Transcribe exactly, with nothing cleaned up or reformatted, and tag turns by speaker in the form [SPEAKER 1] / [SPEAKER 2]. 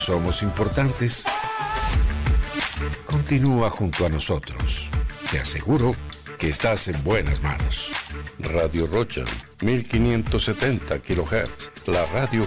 [SPEAKER 1] somos importantes. Continúa junto a nosotros. Te aseguro que estás en buenas manos.
[SPEAKER 2] Radio Rocha, mil quinientos setenta kilohertz, la radio